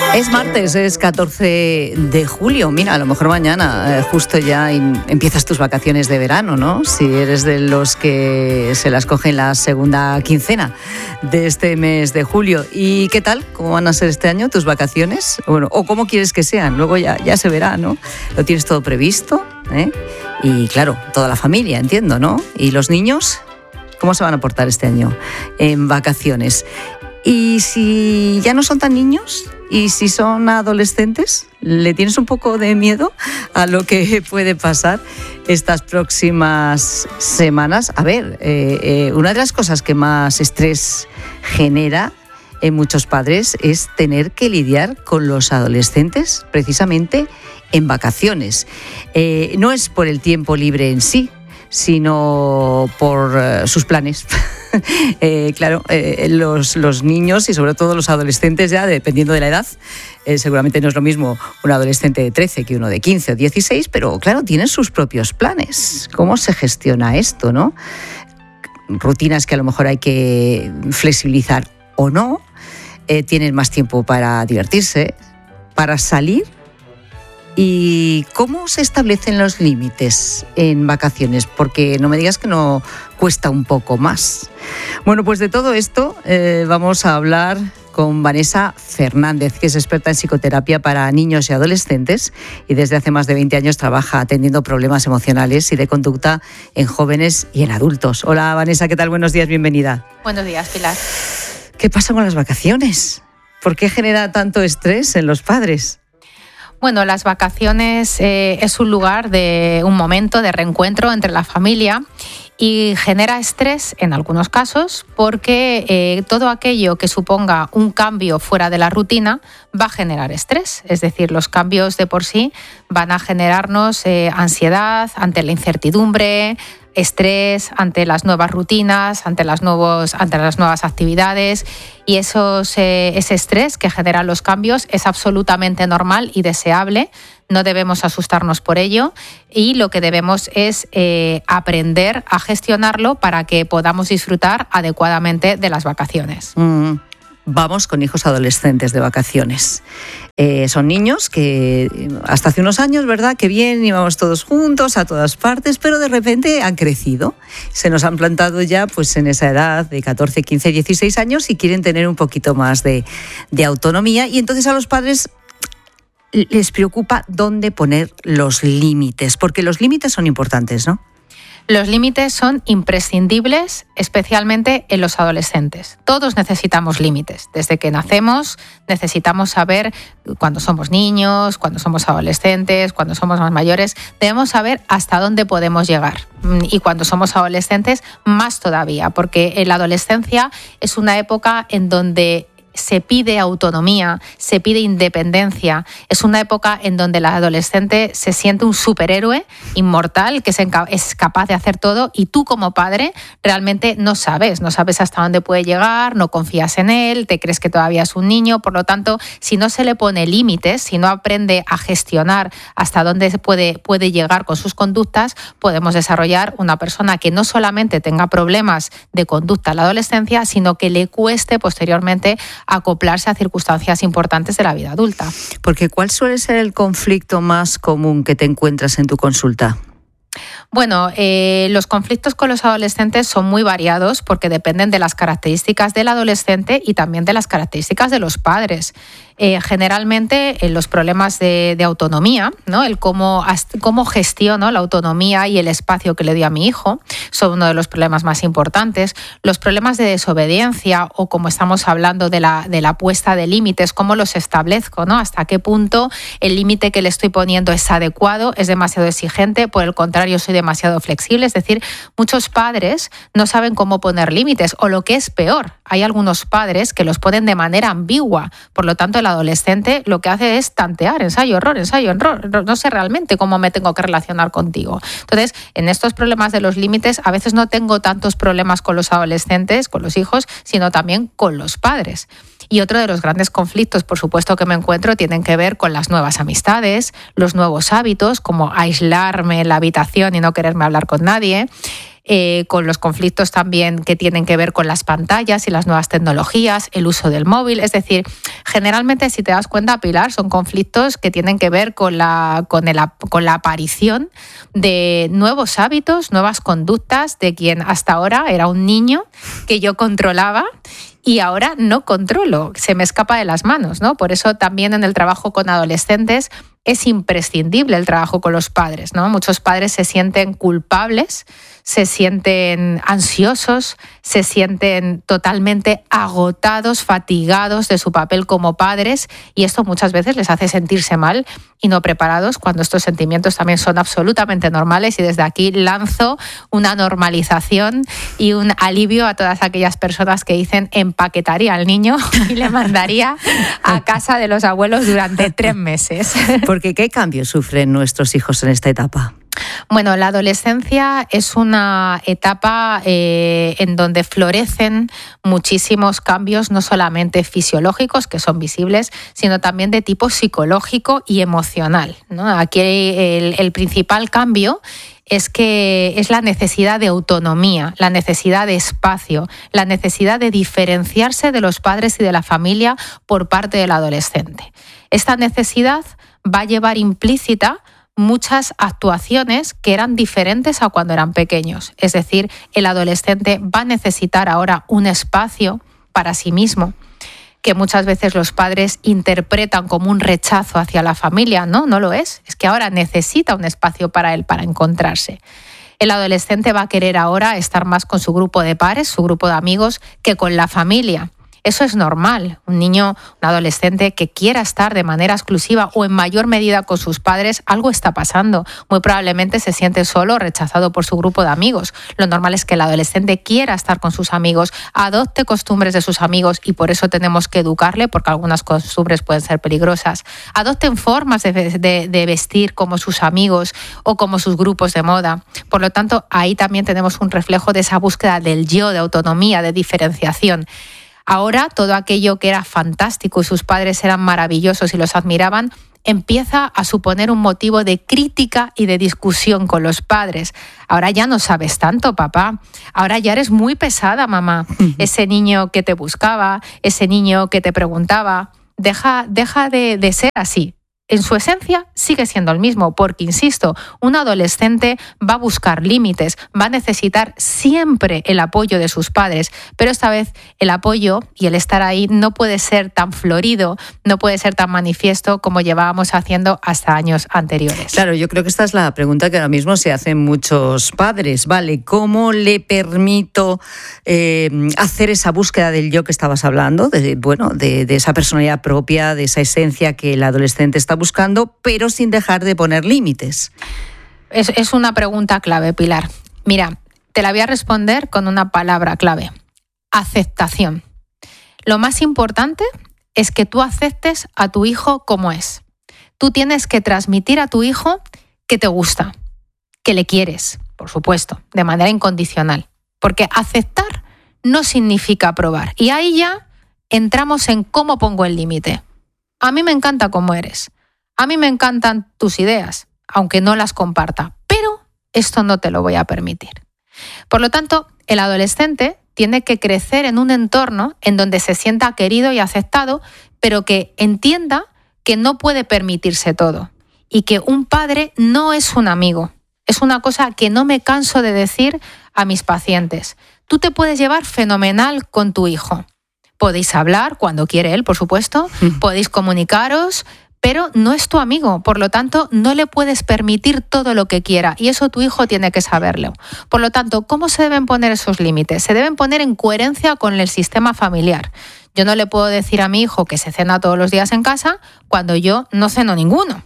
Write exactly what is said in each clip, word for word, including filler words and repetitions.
Es martes, es catorce de julio. Mira, a lo mejor mañana eh, justo ya in, empiezas tus vacaciones de verano, ¿no? Si eres de los que se las cogen la segunda quincena de este mes de julio. ¿Y qué tal? ¿Cómo van a ser este año tus vacaciones? Bueno, o cómo quieres que sean. Luego ya, ya se verá, ¿no? ¿Lo tienes todo previsto? ¿Eh? Y claro, toda la familia, entiendo, ¿no? ¿Y los niños? ¿Cómo se van a portar este año en vacaciones? Y si ya no son tan niños, y si son adolescentes, ¿le tienes un poco de miedo a lo que puede pasar estas próximas semanas? A ver, eh, eh, una de las cosas que más estrés genera en muchos padres es tener que lidiar con los adolescentes precisamente en vacaciones. Eh, no es por el tiempo libre en sí, sino por uh, sus planes. eh, claro, eh, los, los niños y sobre todo los adolescentes, ya dependiendo de la edad, eh, seguramente no es lo mismo un adolescente de trece que uno de quince o dieciséis, pero claro, tienen sus propios planes. ¿Cómo se gestiona esto, no? Rutinas que a lo mejor hay que flexibilizar o no. Eh, tienen más tiempo para divertirse, para salir. ¿Y cómo se establecen los límites en vacaciones? Porque no me digas que no cuesta un poco más. Bueno, pues de todo esto eh, vamos a hablar con Vanessa Fernández, que es experta en psicoterapia para niños y adolescentes y desde hace más de veinte años trabaja atendiendo problemas emocionales y de conducta en jóvenes y en adultos. Hola Vanessa, ¿qué tal? Buenos días, bienvenida. Buenos días, Pilar. ¿Qué pasa con las vacaciones? ¿Por qué genera tanto estrés en los padres? Bueno, las vacaciones eh, es un lugar, de un momento de reencuentro entre la familia y genera estrés en algunos casos porque eh, todo aquello que suponga un cambio fuera de la rutina va a generar estrés. Es decir, los cambios de por sí van a generarnos eh, ansiedad ante la incertidumbre, estrés ante las nuevas rutinas, ante las, nuevos, ante las nuevas actividades, y esos, eh, ese estrés que generan los cambios es absolutamente normal y deseable. No debemos asustarnos por ello y lo que debemos es eh, aprender a gestionarlo para que podamos disfrutar adecuadamente de las vacaciones. Mm. Vamos con hijos adolescentes de vacaciones. Eh, son niños que hasta hace unos años, ¿verdad? Que bien, íbamos todos juntos a todas partes, pero de repente han crecido. Se nos han plantado ya pues en esa edad de catorce, quince, dieciséis años y quieren tener un poquito más de, de autonomía. Y entonces a los padres les preocupa dónde poner los límites, porque los límites son importantes, ¿no? Los límites son imprescindibles, especialmente en los adolescentes. Todos necesitamos límites. Desde que nacemos necesitamos saber, cuando somos niños, cuando somos adolescentes, cuando somos más mayores, debemos saber hasta dónde podemos llegar. Y cuando somos adolescentes, más todavía, porque en la adolescencia es una época en donde se pide autonomía, se pide independencia. Es una época en donde el adolescente se siente un superhéroe inmortal que es capaz de hacer todo y tú como padre realmente no sabes, no sabes hasta dónde puede llegar, no confías en él, te crees que todavía es un niño. Por lo tanto, si no se le pone límites, si no aprende a gestionar hasta dónde puede, puede llegar con sus conductas, podemos desarrollar una persona que no solamente tenga problemas de conducta en la adolescencia, sino que le cueste posteriormente acoplarse a circunstancias importantes de la vida adulta. Porque ¿cuál suele ser el conflicto más común que te encuentras en tu consulta? Bueno, eh, los conflictos con los adolescentes son muy variados porque dependen de las características del adolescente y también de las características de los padres. Eh, generalmente eh, los problemas de, de autonomía, ¿no? El cómo, cómo gestiono la autonomía y el espacio que le doy a mi hijo son uno de los problemas más importantes. Los problemas de desobediencia o como estamos hablando de la, de la puesta de límites, cómo los establezco, ¿no? Hasta qué punto el límite que le estoy poniendo es adecuado, es demasiado exigente, por el contrario soy demasiado flexible. Es decir, muchos padres no saben cómo poner límites o lo que es peor, hay algunos padres que los ponen de manera ambigua, por lo tanto el adolescente lo que hace es tantear, ensayo, error, ensayo, error, no sé realmente cómo me tengo que relacionar contigo. Entonces, en estos problemas de los límites, a veces no tengo tantos problemas con los adolescentes, con los hijos, sino también con los padres. Y otro de los grandes conflictos, por supuesto, que me encuentro tienen que ver con las nuevas amistades, los nuevos hábitos, como aislarme en la habitación y no quererme hablar con nadie. Eh, con los conflictos también que tienen que ver con las pantallas y las nuevas tecnologías, el uso del móvil. Es decir, generalmente, si te das cuenta, Pilar, son conflictos que tienen que ver con la, con el, con la aparición de nuevos hábitos, nuevas conductas de quien hasta ahora era un niño que yo controlaba y ahora no controlo, se me escapa de las manos, ¿no? Por eso también en el trabajo con adolescentes es imprescindible el trabajo con los padres, ¿no? Muchos padres se sienten culpables, se sienten ansiosos, se sienten totalmente agotados, fatigados de su papel como padres, y esto muchas veces les hace sentirse mal y no preparados, cuando estos sentimientos también son absolutamente normales, y desde aquí lanzo una normalización y un alivio a todas aquellas personas que dicen empaquetaría al niño y le mandaría a casa de los abuelos durante tres meses. Porque ¿qué cambios sufren nuestros hijos en esta etapa? Bueno, la adolescencia es una etapa eh, en donde florecen muchísimos cambios, no solamente fisiológicos, que son visibles, sino también de tipo psicológico y emocional, ¿no? Aquí el, el principal cambio es que es la necesidad de autonomía, la necesidad de espacio, la necesidad de diferenciarse de los padres y de la familia por parte del adolescente. Esta necesidad va a llevar implícita muchas actuaciones que eran diferentes a cuando eran pequeños. Es decir, el adolescente va a necesitar ahora un espacio para sí mismo, que muchas veces los padres interpretan como un rechazo hacia la familia. No, no lo es. Es que ahora necesita un espacio para él, para encontrarse. El adolescente va a querer ahora estar más con su grupo de pares, su grupo de amigos, que con la familia. Eso es normal. Un niño, un adolescente que quiera estar de manera exclusiva o en mayor medida con sus padres, algo está pasando. Muy probablemente se siente solo o rechazado por su grupo de amigos. Lo normal es que el adolescente quiera estar con sus amigos, adopte costumbres de sus amigos, y por eso tenemos que educarle, porque algunas costumbres pueden ser peligrosas. Adopten formas de, de, de vestir como sus amigos o como sus grupos de moda. Por lo tanto, ahí también tenemos un reflejo de esa búsqueda del yo, de autonomía, de diferenciación. Ahora todo aquello que era fantástico y sus padres eran maravillosos y los admiraban, empieza a suponer un motivo de crítica y de discusión con los padres. Ahora ya no sabes tanto, papá. Ahora ya eres muy pesada, mamá. Uh-huh. Ese niño que te buscaba, ese niño que te preguntaba, deja, deja de, de ser así. En su esencia sigue siendo el mismo, porque, insisto, un adolescente va a buscar límites, va a necesitar siempre el apoyo de sus padres, pero esta vez el apoyo y el estar ahí no puede ser tan florido, no puede ser tan manifiesto como llevábamos haciendo hasta años anteriores. Claro, yo creo que esta es la pregunta que ahora mismo se hacen muchos padres, ¿vale? ¿Cómo le permito eh, hacer esa búsqueda del yo que estabas hablando, de, bueno, de, de esa personalidad propia, de esa esencia que el adolescente está buscando, pero sin dejar de poner límites? Es, es una pregunta clave, Pilar. Mira, te la voy a responder con una palabra clave: aceptación. Lo más importante es que tú aceptes a tu hijo como es. Tú tienes que transmitir a tu hijo que te gusta, que le quieres, por supuesto, de manera incondicional. Porque aceptar no significa aprobar. Y ahí ya entramos en cómo pongo el límite. A mí me encanta cómo eres. A mí me encantan tus ideas, aunque no las comparta, pero esto no te lo voy a permitir. Por lo tanto, el adolescente tiene que crecer en un entorno en donde se sienta querido y aceptado, pero que entienda que no puede permitirse todo y que un padre no es un amigo. Es una cosa que no me canso de decir a mis pacientes. Tú te puedes llevar fenomenal con tu hijo. Podéis hablar cuando quiere él, por supuesto, mm. podéis comunicaros, pero no es tu amigo, por lo tanto no le puedes permitir todo lo que quiera, y eso tu hijo tiene que saberlo. Por lo tanto, ¿cómo se deben poner esos límites? Se deben poner en coherencia con el sistema familiar. Yo no le puedo decir a mi hijo que se cena todos los días en casa cuando yo no ceno ninguno.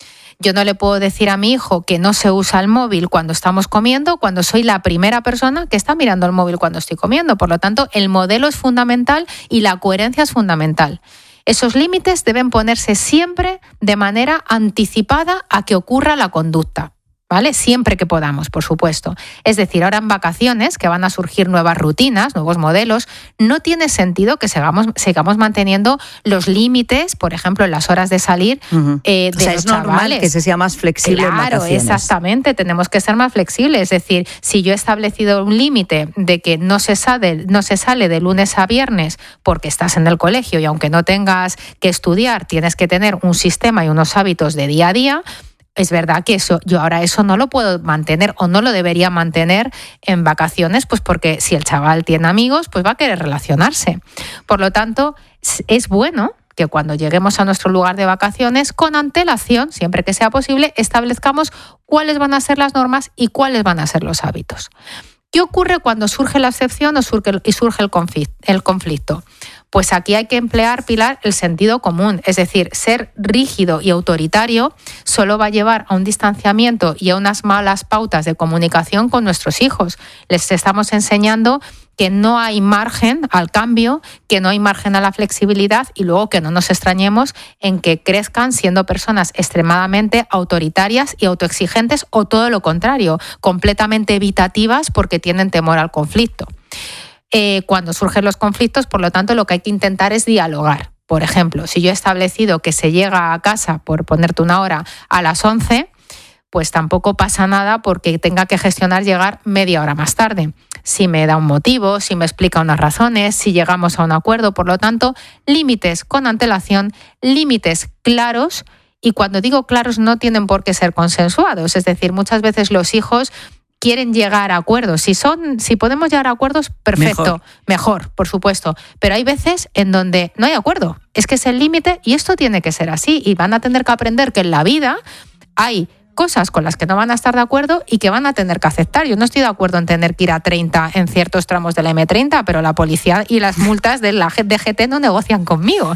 Yo no le puedo decir a mi hijo que no se usa el móvil cuando estamos comiendo, cuando soy la primera persona que está mirando el móvil cuando estoy comiendo. Por lo tanto, el modelo es fundamental y la coherencia es fundamental. Esos límites deben ponerse siempre de manera anticipada a que ocurra la conducta. ¿vale? Siempre que podamos, por supuesto. Es decir, ahora en vacaciones, que van a surgir nuevas rutinas, nuevos modelos, no tiene sentido que sigamos, sigamos manteniendo los límites, por ejemplo, en las horas de salir uh-huh. eh, de o sea, los es normal chavales. que se sea más flexible claro, en vacaciones. Exactamente, tenemos que ser más flexibles. Es decir, si yo he establecido un límite de que no se sale, no se sale de lunes a viernes porque estás en el colegio y aunque no tengas que estudiar, tienes que tener un sistema y unos hábitos de día a día, es verdad que eso, yo ahora eso no lo puedo mantener o no lo debería mantener en vacaciones, pues porque si el chaval tiene amigos, pues va a querer relacionarse. Por lo tanto, es bueno que cuando lleguemos a nuestro lugar de vacaciones, con antelación, siempre que sea posible, establezcamos cuáles van a ser las normas y cuáles van a ser los hábitos. ¿Qué ocurre cuando surge la excepción o surge el, y surge el conflicto? Pues aquí hay que emplear, Pilar, el sentido común. Es decir, ser rígido y autoritario solo va a llevar a un distanciamiento y a unas malas pautas de comunicación con nuestros hijos. Les estamos enseñando que no hay margen al cambio, que no hay margen a la flexibilidad y luego que no nos extrañemos en que crezcan siendo personas extremadamente autoritarias y autoexigentes o todo lo contrario, completamente evitativas porque tienen temor al conflicto. Eh, cuando surgen los conflictos, por lo tanto, lo que hay que intentar es dialogar. Por ejemplo, si yo he establecido que se llega a casa, por ponerte una hora, a las once, pues tampoco pasa nada porque tenga que gestionar llegar media hora más tarde. Si me da un motivo, si me explica unas razones, si llegamos a un acuerdo. Por lo tanto, límites con antelación, límites claros, y cuando digo claros no tienen por qué ser consensuados. Es decir, muchas veces los hijos quieren llegar a acuerdos. Si son, si podemos llegar a acuerdos, perfecto, mejor. mejor, por supuesto. Pero hay veces en donde no hay acuerdo. Es que es el límite y esto tiene que ser así. Y van a tener que aprender que en la vida hay cosas con las que no van a estar de acuerdo y que van a tener que aceptar. Yo no estoy de acuerdo en tener que ir a treinta en ciertos tramos de la eme treinta, pero la policía y las multas de la D G T no negocian conmigo.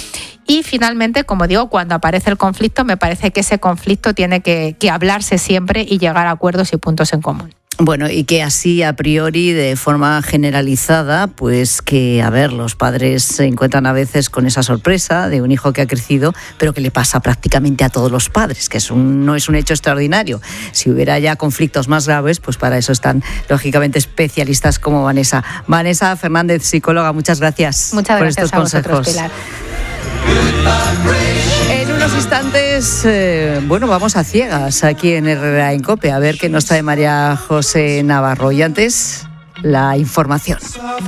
Y finalmente, como digo, cuando aparece el conflicto, me parece que ese conflicto tiene que, que hablarse siempre y llegar a acuerdos y puntos en común. Bueno, y que así a priori, de forma generalizada, pues que, a ver, los padres se encuentran a veces con esa sorpresa de un hijo que ha crecido, pero que le pasa prácticamente a todos los padres, que es un, no es un hecho extraordinario. Si hubiera ya conflictos más graves, pues para eso están, lógicamente, especialistas como Vanessa. Vanessa Fernández, psicóloga, muchas gracias, muchas por gracias estos a consejos. Vosotros, Pilar. En unos instantes, eh, bueno, vamos a ciegas aquí en Herrera en COPE, a ver qué nos trae María José Navarro. Y antes, la información.